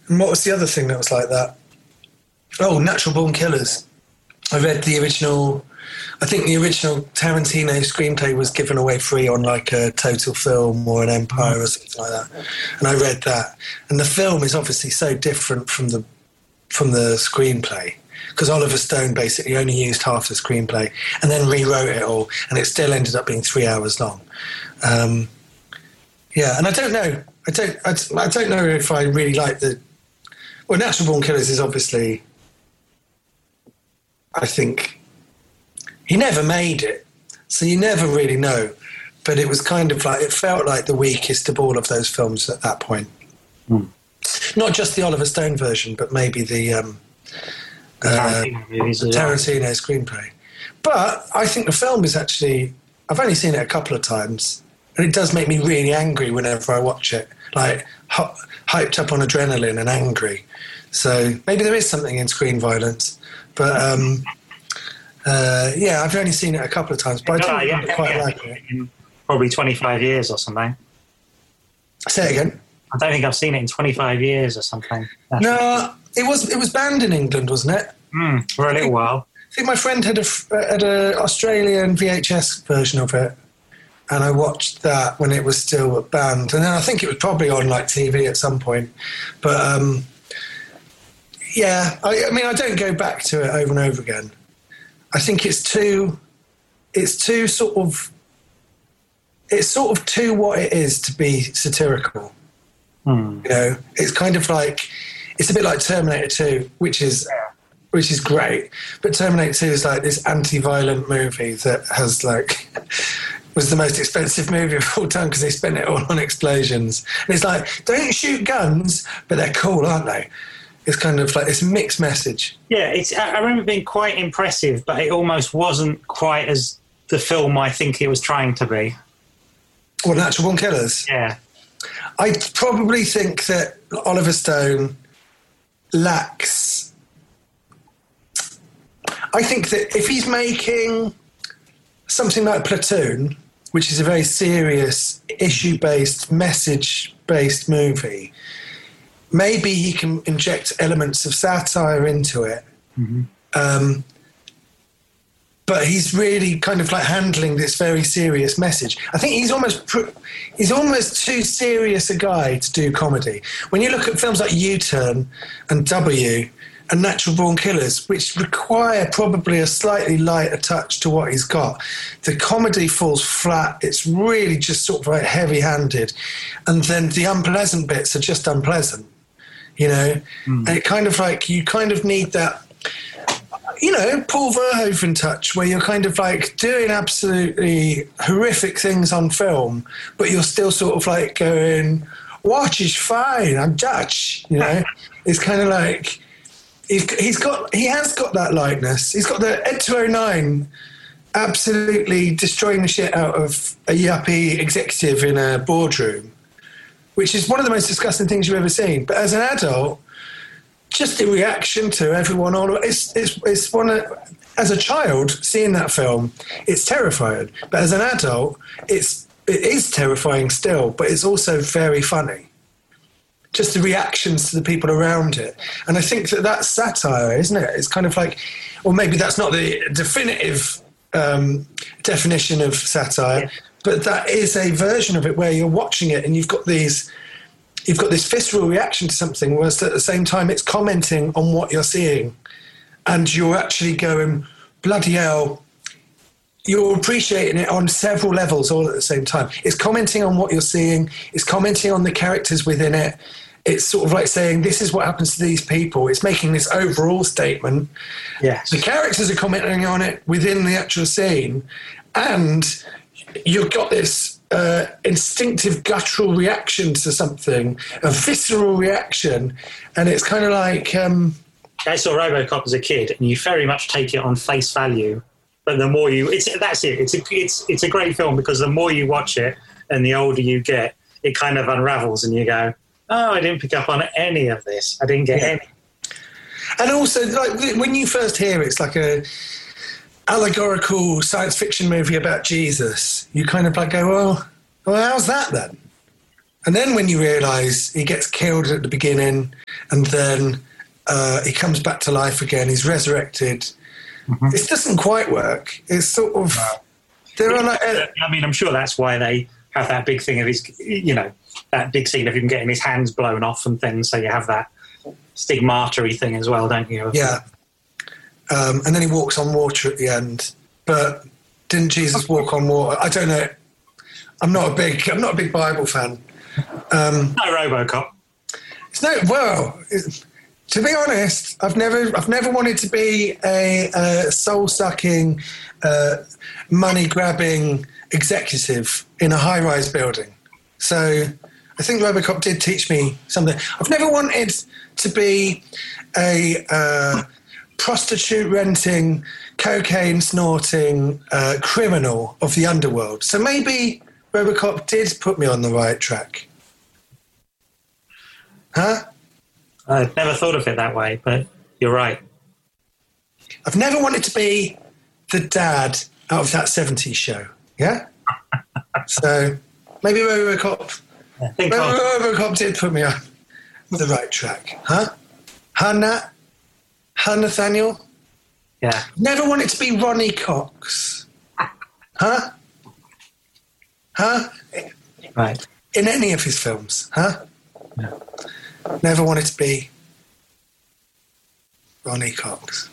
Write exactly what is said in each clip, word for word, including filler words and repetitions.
And what was the other thing that was like that? Oh, Natural Born Killers. I read the original... I think the original Tarantino screenplay was given away free on like a Total Film or an Empire or something like that. And I read that. And the film is obviously so different from the from the screenplay, because Oliver Stone basically only used half the screenplay and then rewrote it all, and it still ended up being three hours long. Um, yeah, and I don't know. I don't. I, I don't know if I really like the. Well, Natural Born Killers is obviously. I think he never made it, so you never really know. But it was kind of like it felt like the weakest of all of those films at that point. Mm. Not just the Oliver Stone version, but maybe the. Um, Tarantino, uh, movies the Tarantino screenplay. But I think the film is actually... I've only seen it a couple of times, and it does make me really angry whenever I watch it. Like, hy- hyped up on adrenaline and angry. So maybe there is something in screen violence. But, um, uh, yeah, I've only seen it a couple of times, but I do yeah, yeah, quite yeah. like it. In probably twenty-five years or something. Say it again. I don't think I've seen it in twenty-five years or something. That's No, it was it was banned in England, wasn't it? Mm, for a little while. I think my friend had a had a Australian V H S version of it, and I watched that when it was still banned. And then I think it was probably on like T V at some point. But um, yeah, I, I mean, I don't go back to it over and over again. I think it's too, it's too sort of, it's sort of too what it is to be satirical. Hmm. You know, it's kind of like, it's a bit like Terminator two, which is, which is great. But Terminator two is like this anti-violent movie that has like, was the most expensive movie of all time because they spent it all on explosions. And it's like, don't shoot guns, but they're cool, aren't they? It's kind of like this mixed message. Yeah, it's. I remember it being quite impressive, but it almost wasn't quite as the film I think it was trying to be. Well, Natural Born Killers? Yeah. I probably think that Oliver Stone lacks... I think that if he's making something like Platoon, which is a very serious, issue-based, message-based movie, maybe he can inject elements of satire into it. Mm-hmm. Um, but he's really kind of like handling this very serious message. I think he's almost pr- he's almost too serious a guy to do comedy. When you look at films like U-Turn and W and Natural Born Killers, which require probably a slightly lighter touch to what he's got, the comedy falls flat. It's really just sort of like heavy-handed. And then the unpleasant bits are just unpleasant, you know? Mm. And it kind of like, you kind of need that, you know, Paul Verhoeven touch, where you're kind of like doing absolutely horrific things on film, but you're still sort of like going, watch is fine, I'm Dutch, you know? It's kind of like... He's, he's got, he has got that lightness. He's got the Ed two oh nine absolutely destroying the shit out of a yuppie executive in a boardroom, which is one of the most disgusting things you've ever seen. But as an adult, just the reaction to everyone, all it's it's it's one of, as a child seeing that film, it's terrifying. But as an adult, it's it is terrifying still, but it's also very funny. Just the reactions to the people around it. And I think that that's satire, isn't it? It's kind of like, or maybe that's not the definitive um, definition of satire, yeah. But that is a version of it where you're watching it and you've got these, you've got this visceral reaction to something, whereas at the same time it's commenting on what you're seeing. And you're actually going, bloody hell, you're appreciating it on several levels all at the same time. It's commenting on what you're seeing. It's commenting on the characters within it. It's sort of like saying, this is what happens to these people. It's making this overall statement. Yes. The characters are commenting on it within the actual scene. And you've got this uh, instinctive guttural reaction to something, a visceral reaction. And it's kind of like... Um, I saw RoboCop as a kid, and you very much take it on face value. But the more you, it's that's it. It's a it's it's a great film because the more you watch it and the older you get, it kind of unravels, and you go, "Oh, I didn't pick up on any of this. I didn't get yeah. any." And also, like when you first hear it, it's like a allegorical science fiction movie about Jesus. You kind of like go, "Well, well, how's that then?" And then when you realise he gets killed at the beginning, and then uh, he comes back to life again, he's resurrected. Mm-hmm. It doesn't quite work. It's sort of no. there are like. Uh, I mean, I'm sure that's why they have that big thing of his, you know, that big scene of him getting his hands blown off and things. So you have that stigmata-y thing as well, don't you? Yeah. Um, and then he walks on water at the end. But didn't Jesus walk on water? I don't know. I'm not a big. I'm not a big Bible fan. Um, no RoboCop. It's no. Well, it, to be honest, I've never. I've never wanted to be a, a soul-sucking, uh, money-grabbing executive in a high-rise building. So I think RoboCop did teach me something. I've never wanted to be a uh, prostitute-renting, cocaine-snorting uh, criminal of the underworld. So maybe RoboCop did put me on the right track. Huh? I've never thought of it that way, but you're right. I've never wanted to be the dad out of that seventies show. Yeah? So maybe RoboCop, I think maybe RoboCop did put me on the right track. Huh? Huh, Nat? Huh, Nathaniel? Yeah. Never wanted to be Ronnie Cox. Huh? Huh? Right. In any of his films. Huh? No. Never wanted to be Ronnie Cox.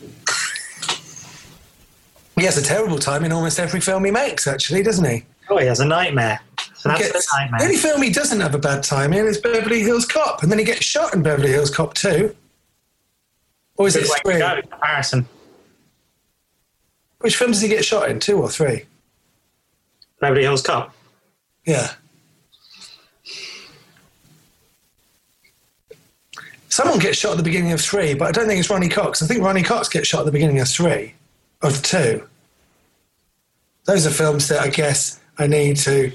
He has a terrible time in almost every film he makes, actually, doesn't he? Oh, he has a nightmare. So that's Gets, the nightmare. The only film he doesn't have a bad time in is Beverly Hills Cop, and then he gets shot in Beverly Hills Cop two. Or is Good it way three? to go, comparison. Which film does he get shot in, two or three? Beverly Hills Cop. Yeah. Someone gets shot at the beginning of three, but I don't think it's Ronnie Cox. I think Ronnie Cox gets shot at the beginning of three, of two. Those are films that I guess I need to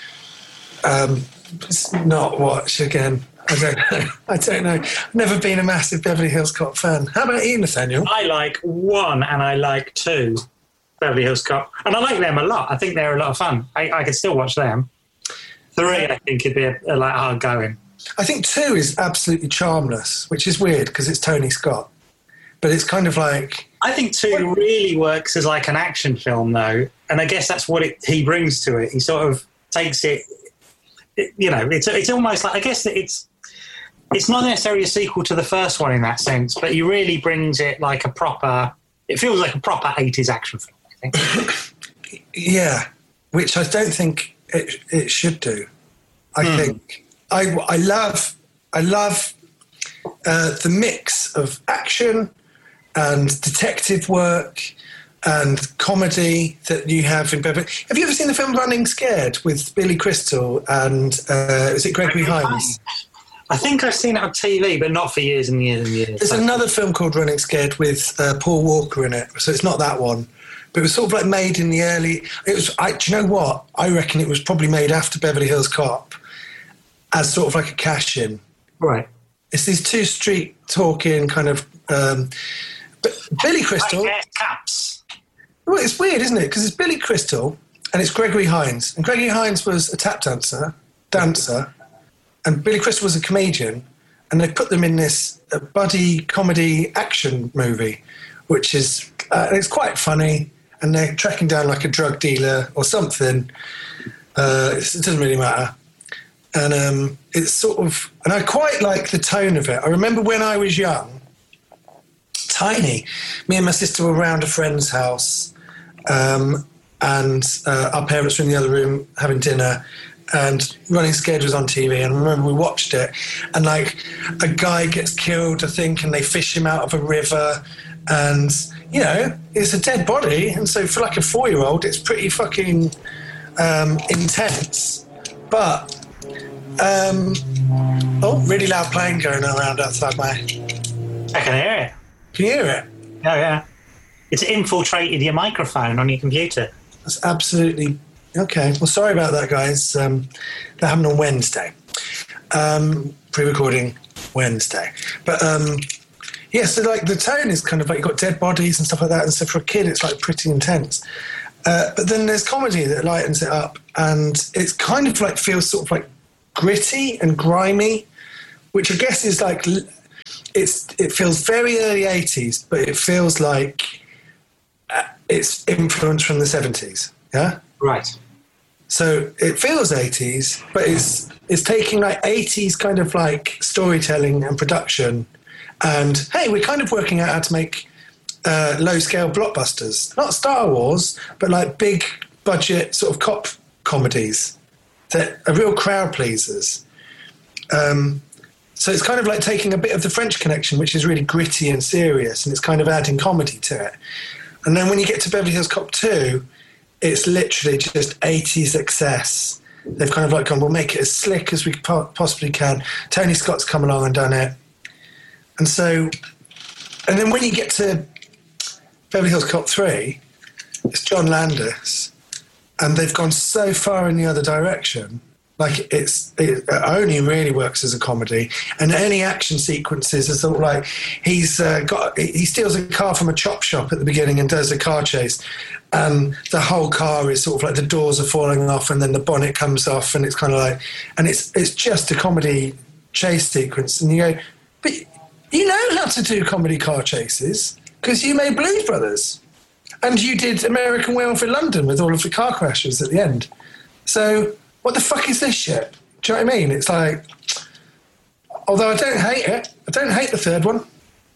um, not watch again. I don't know. I don't know. I've never been a massive Beverly Hills Cop fan. How about you, Nathaniel? I like one and I like two Beverly Hills Cop. And I like them a lot. I think they're a lot of fun. I, I could still watch them. Three, I think, could be a, a, like hard going. I think two is absolutely charmless, which is weird because it's Tony Scott. But it's kind of like... I think two really works as like an action film, though. And I guess that's what it, he brings to it. He sort of takes it... it you know, it's it's almost like... I guess that it's... It's not necessarily a sequel to the first one in that sense, but he really brings it like a proper... It feels like a proper eighties action film, I think. Yeah, which I don't think it, it should do. I Hmm. think... I, I love I love uh, the mix of action and detective work and comedy that you have in Beverly. Have you ever seen the film Running Scared with Billy Crystal and uh, is it Gregory Hines? I think I've seen it on T V, but not for years and years and years. There's another film called Running Scared with uh, Paul Walker in it, so it's not that one. But it was sort of like made in the early... It was. I, do you know what? I reckon it was probably made after Beverly Hills Cop as sort of like a cash-in. Right. It's these two street-talking kind of... Um, but Billy Crystal... I get caps. Well, it's weird, isn't it? Because it's Billy Crystal and it's Gregory Hines. And Gregory Hines was a tap dancer, dancer, and Billy Crystal was a comedian, and they put them in this uh, buddy comedy action movie, which is... Uh, it's quite funny, and they're tracking down like a drug dealer or something. Uh, it doesn't really matter. And um, it's sort of, and I quite like the tone of it. I remember when I was young, tiny, me and my sister were around a friend's house, um, and uh, our parents were in the other room having dinner, and Running Scared was on T V. And I remember we watched it, and like a guy gets killed, I think, and they fish him out of a river, and you know, it's a dead body, and so for like a four-year-old, it's pretty fucking um, intense, but. Um, oh, really loud plane going around outside my... I can hear it. Can you hear it? Oh, yeah. It's infiltrated your microphone on your computer. That's absolutely... Okay, well, sorry about that, guys. Um, that happened on Wednesday. Um, pre-recording Wednesday. But, um, yeah, so, like, the tone is kind of like you've got dead bodies and stuff like that, and so for a kid, it's, like, pretty intense. Uh, but then there's comedy that lightens it up, and it's kind of, like, feels sort of like gritty and grimy, which I guess is like it's. It feels very early eighties, but it feels like uh, it's influence from the seventies. Yeah, right. So it feels eighties, but it's it's taking like eighties kind of like storytelling and production, and hey, we're kind of working out how to make uh, low scale blockbusters, not Star Wars, but like big budget sort of cop comedies that are real crowd pleasers. Um, so it's kind of like taking a bit of the French Connection, which is really gritty and serious, and it's kind of adding comedy to it. And then when you get to Beverly Hills Cop two, it's literally just eighties excess. They've kind of like gone, we'll make it as slick as we po- possibly can. Tony Scott's come along and done it. And so, and then when you get to Beverly Hills Cop three, it's John Landis, and they've gone so far in the other direction. Like it's, it only really works as a comedy, and any action sequences are sort of like he's uh, got, he steals a car from a chop shop at the beginning and does a car chase, and the whole car is sort of like the doors are falling off, and then the bonnet comes off, and it's kind of like, and it's it's just a comedy chase sequence, and you go, but you know how to do comedy car chases because you made Blues Brothers, and you did American Werewolf in London with all of the car crashes at the end, so. What the fuck is this shit? Do you know what I mean? It's like, although I don't hate it, I don't hate the third one.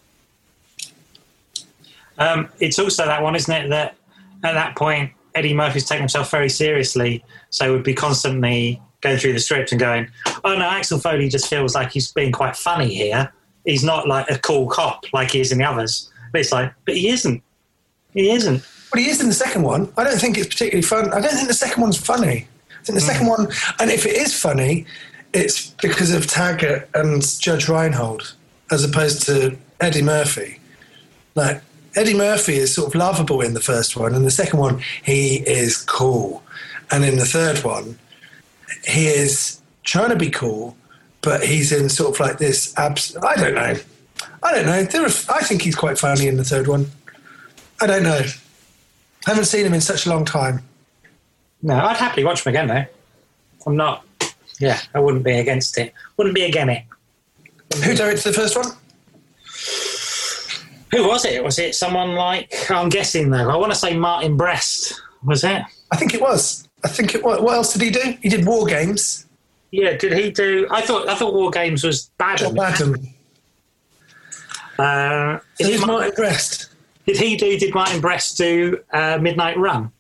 Um, it's also that one, isn't it, that at that point, Eddie Murphy's taking himself very seriously, so would be constantly going through the script and going, oh no, Axel Foley just feels like he's being quite funny here. He's not like a cool cop like he is in the others. But it's like, but he isn't. He isn't. But he is in the second one. I don't think it's particularly fun. I don't think the second one's funny. I think the second one, and if it is funny, it's because of Taggart and Judge Reinhold, as opposed to Eddie Murphy. Like, Eddie Murphy is sort of lovable in the first one, and the second one, he is cool. And in the third one, he is trying to be cool, but he's in sort of like this abs- I don't know. I don't know. There are, I think he's quite funny in the third one. I don't know. I haven't seen him in such a long time. No, I'd happily watch them again, though. I'm not... Yeah, I wouldn't be against it. Wouldn't be against it. Who directed the first one? Who was it? Was it someone like... I'm guessing, though. I want to say Martin Brest. Was it? I think it was. I think it was. What else did he do? He did War Games. Yeah, did he do... I thought I thought War Games was Badham. Badham. Uh, so is who's it Martin Brest? Did he do... Did Martin Brest do uh, Midnight Run?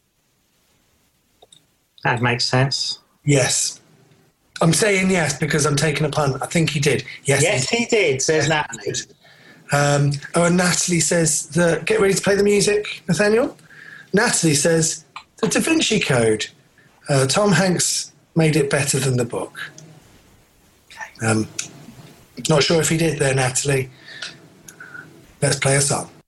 That makes sense. Yes. I'm saying yes because I'm taking a punt. I think he did. Yes, yes he, he did, says yes, Natalie. Um, oh, and Natalie says, the, get ready to play the music, Nathaniel. Natalie says, the Da Vinci Code. Uh, Tom Hanks made it better than the book. Um, not sure if he did there, Natalie. Let's play a song.